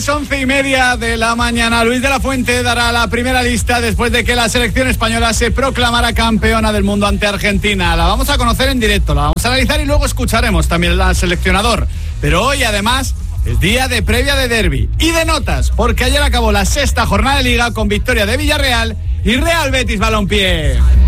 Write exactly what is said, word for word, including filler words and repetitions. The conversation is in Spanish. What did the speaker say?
once y media de la mañana. Luis de la Fuente dará la primera lista después de que la selección española se proclamara campeona del mundo ante Argentina. La vamos a conocer en directo, la vamos a analizar y luego escucharemos también al seleccionador. Pero hoy, además, es día de previa de derbi y de notas, porque ayer acabó la sexta jornada de Liga con victoria de Villarreal y Real Betis Balompié.